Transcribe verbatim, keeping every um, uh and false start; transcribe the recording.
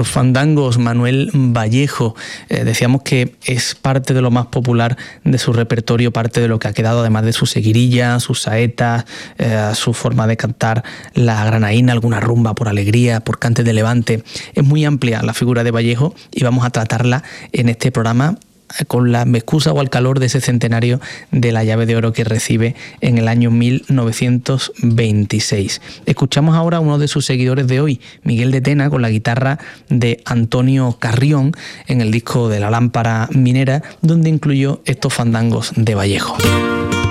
por Fandangos, Manuel Vallejo. Eh, decíamos que es parte de lo más popular de su repertorio, parte de lo que ha quedado, además de su seguirilla, sus saetas, eh, su forma de cantar la granaína, alguna rumba por alegría, por cantes de levante. Es muy amplia la figura de Vallejo y vamos a tratarla en este programa con la excusa o al calor de ese centenario de la llave de oro que recibe en el año mil novecientos veintiséis. Escuchamos ahora a uno de sus seguidores de hoy, Miguel de Tena, con la guitarra de Antonio Carrión en el disco de La Lámpara Minera, donde incluyó estos fandangos de Vallejo.